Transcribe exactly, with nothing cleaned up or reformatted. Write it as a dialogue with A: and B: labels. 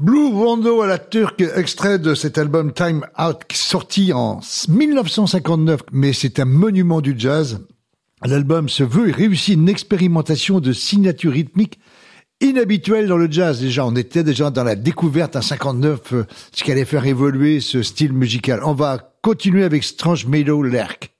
A: Blue Rondo à la turque, extrait de cet album Time Out, sorti en dix-neuf cent cinquante-neuf, mais c'est un monument du jazz. L'album se veut et réussit une expérimentation de signature rythmique inhabituelle dans le jazz. Déjà, on était déjà dans la découverte en cinquante-neuf, euh, ce qui allait faire évoluer ce style musical. On va continuer avec Strange Meadow Lark.